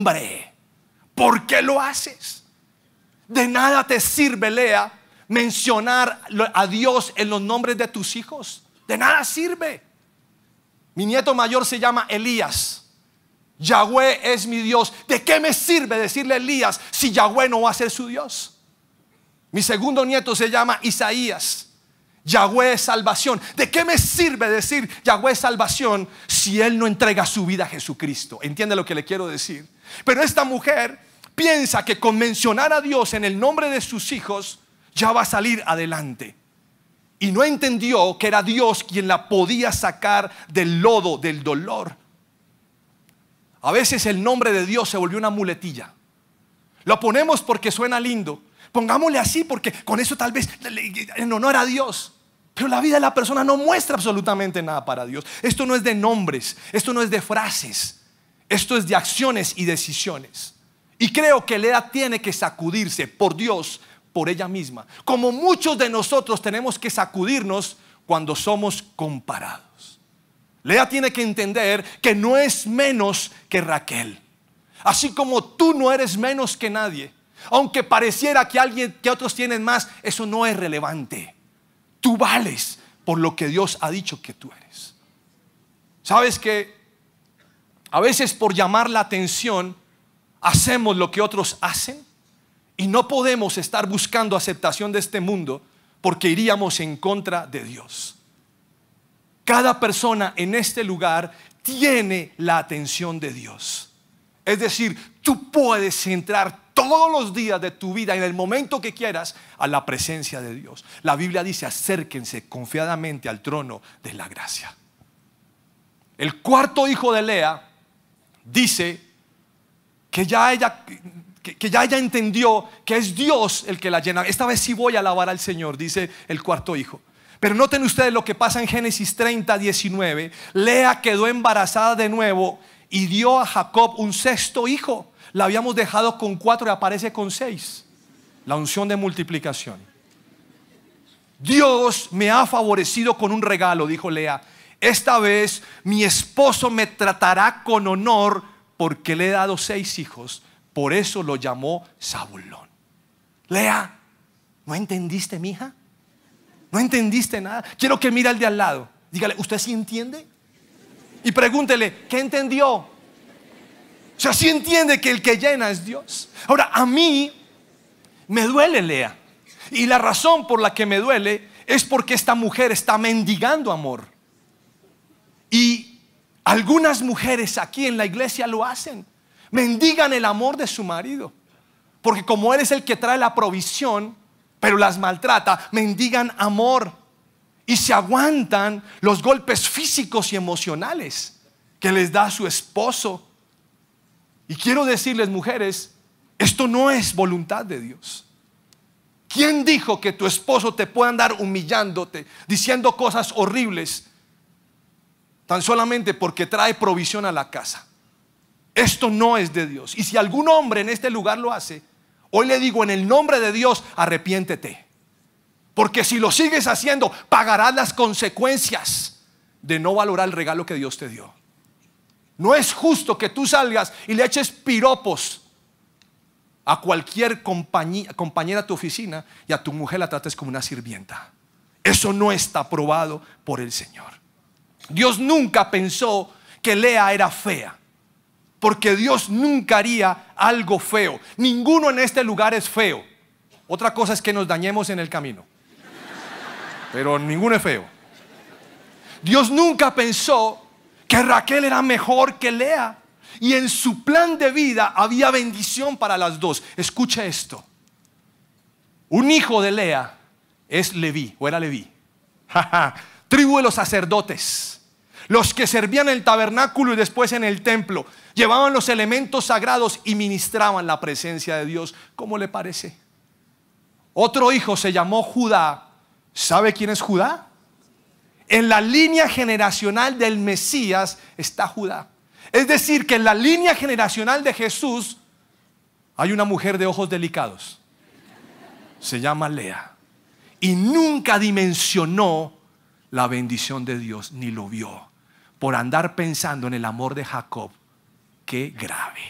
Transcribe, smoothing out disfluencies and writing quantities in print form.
hombre, ¿por qué lo haces? De nada te sirve, Lea, mencionar a Dios en los nombres de tus hijos. De nada sirve. Mi nieto mayor se llama Elías. Yahweh es mi Dios. ¿De qué me sirve decirle a Elías si Yahweh no va a ser su Dios? Mi segundo nieto se llama Isaías. Yahweh es salvación. ¿De qué me sirve decir Yahweh es salvación si él no entrega su vida a Jesucristo? ¿Entiende lo que le quiero decir? Pero esta mujer piensa que con mencionar a Dios en el nombre de sus hijos ya va a salir adelante. Y no entendió que era Dios quien la podía sacar del lodo del dolor. A veces el nombre de Dios se volvió una muletilla. Lo ponemos porque suena lindo. Pongámosle así porque con eso tal vez en honor a Dios. Pero la vida de la persona no muestra absolutamente nada para Dios. Esto no es de nombres, esto no es de frases, esto es de acciones y decisiones. Y creo que Lea tiene que sacudirse por Dios, por ella misma, como muchos de nosotros tenemos que sacudirnos cuando somos comparados. Lea tiene que entender que no es menos que Raquel, así como tú no eres menos que nadie. Aunque pareciera que otros tienen más, eso no es relevante. Tú vales por lo que Dios ha dicho que tú eres. Sabes que a veces por llamar la atención hacemos lo que otros hacen. Y no podemos estar buscando aceptación de este mundo porque iríamos en contra de Dios. Cada persona en este lugar tiene la atención de Dios. Es decir, tú puedes entrar todos los días de tu vida en el momento que quieras a la presencia de Dios. La Biblia dice: acérquense confiadamente al trono de la gracia. El cuarto hijo de Lea dice que ya ella entendió que es Dios el que la llena. Esta vez sí voy a alabar al Señor, dice el cuarto hijo. Pero noten ustedes lo que pasa en Génesis 30:19. Lea quedó embarazada de nuevo y dio a Jacob un sexto hijo. La habíamos dejado con 4 y aparece con 6. La unción de multiplicación. Dios me ha favorecido con un regalo, dijo Lea. Esta vez mi esposo me tratará con honor porque le he dado 6 hijos. Por eso lo llamó Zabulón. Lea, ¿no entendiste, mija? ¿No entendiste nada? Quiero que mire al de al lado. Dígale: ¿usted sí entiende? Y pregúntele: ¿qué entendió? O sea, sí entiende que el que llena es Dios. Ahora, a mí me duele, Lea. Y la razón por la que me duele es porque esta mujer está mendigando amor. Y algunas mujeres aquí en la iglesia lo hacen. Mendigan el amor de su marido. Porque como él es el que trae la provisión, pero las maltrata, mendigan amor. Y se aguantan los golpes físicos y emocionales que les da su esposo. Y quiero decirles, mujeres, esto no es voluntad de Dios. ¿Quién dijo que tu esposo te pueda andar humillándote, diciendo cosas horribles, tan solamente porque trae provisión a la casa? Esto no es de Dios. Y si algún hombre en este lugar lo hace, hoy le digo: en el nombre de Dios, arrepiéntete. Porque si lo sigues haciendo, pagarás las consecuencias de no valorar el regalo que Dios te dio. No es justo que tú salgas y le eches piropos a cualquier compañera de tu oficina y a tu mujer la trates como una sirvienta. Eso no está aprobado por el Señor. Dios nunca pensó que Lea era fea, porque Dios nunca haría algo feo. Ninguno en este lugar es feo. Otra cosa es que nos dañemos en el camino, pero ninguno es feo. Dios nunca pensó que Raquel era mejor que Lea. Y en su plan de vida había bendición para las dos. Escucha esto: un hijo de Lea es Leví, o era Leví, tribu de los sacerdotes, los que servían en el tabernáculo y después en el templo. Llevaban los elementos sagrados y ministraban la presencia de Dios. ¿Cómo le parece? Otro hijo se llamó Judá. ¿Sabe quién es Judá? En la línea generacional del Mesías está Judá. Es decir, que en la línea generacional de Jesús hay una mujer de ojos delicados. Se llama Lea. Y nunca dimensionó la bendición de Dios, ni lo vio, por andar pensando en el amor de Jacob. Qué grave.